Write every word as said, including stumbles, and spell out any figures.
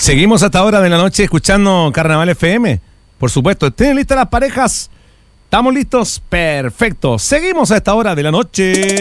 Seguimos hasta hora de la noche escuchando Carnaval F M. Por supuesto, ¿estén listas las parejas? ¿Estamos listos? Perfecto. Seguimos a esta hora de la noche.